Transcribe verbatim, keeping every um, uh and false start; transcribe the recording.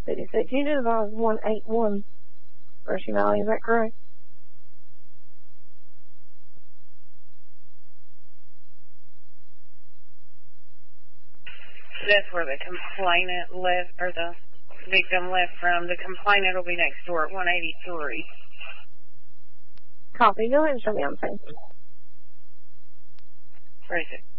fifty-six. You did about one eighty-one Percy Valley, is that correct? That's where the complainant left, or the victim left from. The complainant will be next door at one eighty-three. Copy. Go ahead and show me on the scene. Where is it?